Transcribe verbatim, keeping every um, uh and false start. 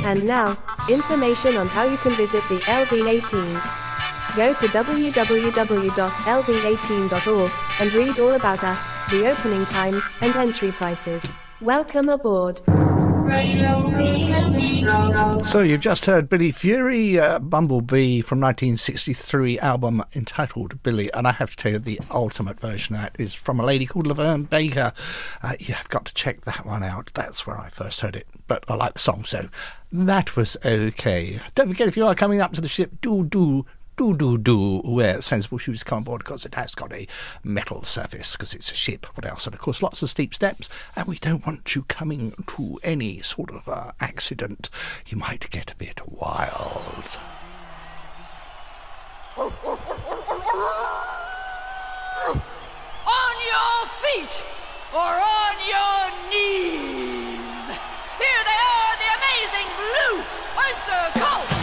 And now, information on how you can visit the L V eighteen. Go to w w w dot l v eighteen dot org and read all about us, the opening times, and entry prices. Welcome aboard. So you've just heard Billy Fury, uh, Bumblebee from nineteen sixty-three album entitled Billy, and I have to tell you the ultimate version of that is from a lady called Laverne Baker. Uh, you've got to check that one out. That's where I first heard it, but I like the song, so that was okay. Don't forget, if you are coming up to the ship, do do do do do wear sensible shoes to come on board, because it has got a metal surface, because it's a ship. What else? And of course lots of steep steps, and we don't want you coming to any sort of uh, accident. You might get a bit wild. On your feet or on your knees.